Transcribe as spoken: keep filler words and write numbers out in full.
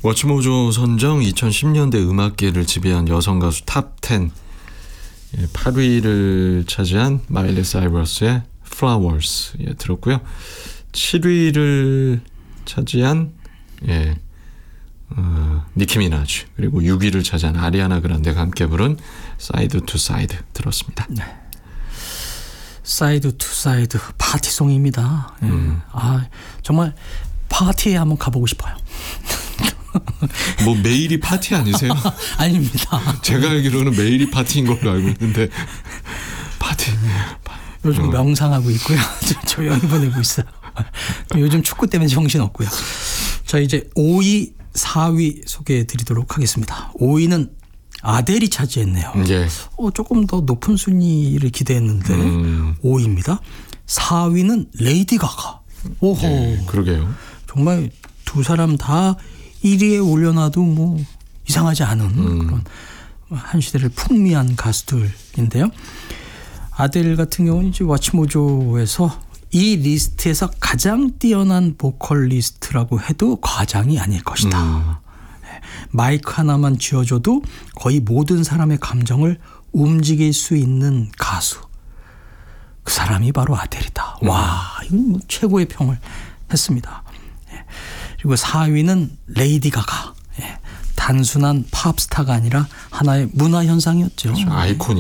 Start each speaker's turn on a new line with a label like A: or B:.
A: 워치모조 선정 이천십 년대 음악계를 지배한 여성 가수 탑 텐 팔 위를 차지한 마일리 사이러스의 Flowers 예, 들었고요. 칠 위를 차지한 예, 어, 니키 미나즈 그리고 육 위를 차지한 아리아나 그란데가 함께 부른 사이드 투 사이드 들었습니다.
B: 네. 사이드 투 사이드 파티송입니다. 예.
A: 음.
B: 아 정말 파티에 한번 가보고 싶어요.
A: 뭐 매일이 파티 아니세요?
B: 아닙니다.
A: 제가 알기로는 매일이 파티인 걸로 알고 있는데 파티.
B: 요즘 명상하고 있고요. 조용히 보내고 있어요. 요즘 축구 때문에 정신 없고요. 자 이제 오 위, 사 위 소개해 드리도록 하겠습니다. 오 위는 아델이 차지했네요.
A: 예.
B: 어, 조금 더 높은 순위를 기대했는데
A: 음.
B: 오 위입니다. 사 위는 레이디 가가. 오호.
A: 예, 그러게요.
B: 정말 두 사람 다 일 위에 올려놔도 뭐 이상하지 않은
A: 음.
B: 그런 한 시대를 풍미한 가수들인데요. 아델 같은 경우는 이제 워치모조에서 이 리스트에서 가장 뛰어난 보컬리스트라고 해도 과장이 아닐 것이다.
A: 음.
B: 마이크 하나만 쥐어줘도 거의 모든 사람의 감정을 움직일 수 있는 가수. 그 사람이 바로 아델이다.
A: 음.
B: 와, 이건 뭐 최고의 평을 했습니다. 그리고 사 위는 레이디 가가. 단순한 팝스타가 아니라 하나의 문화 현상이었죠.
A: 그렇죠. 아이콘이